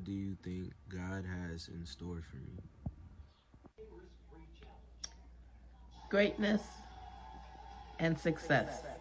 do you think God has in store for me? Greatness and success.